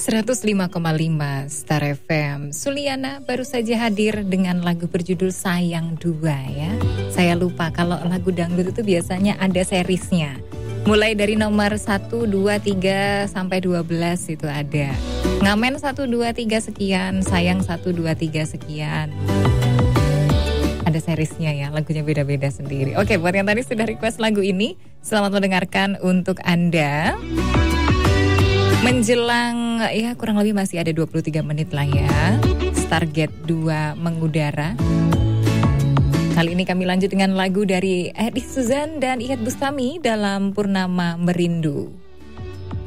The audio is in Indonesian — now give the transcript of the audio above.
105,5 Star FM. Suliana baru saja hadir dengan lagu berjudul Sayang 2 ya. Saya lupa kalau lagu dangdut itu biasanya ada seriesnya. Mulai dari nomor 1, 2, 3 sampai 12 itu ada. Ngamen 1, 2, 3 sekian, sayang 1, 2, 3 sekian. Ada seriesnya ya, lagunya beda-beda sendiri. Oke, buat yang tadi sudah request lagu ini, selamat mendengarkan untuk Anda. Menjelang ya kurang lebih masih ada 23 menit lah ya. Stargate 2 mengudara. Kali ini kami lanjut dengan lagu dari Edi Suzan dan Iyeth Bustami dalam Purnama Merindu.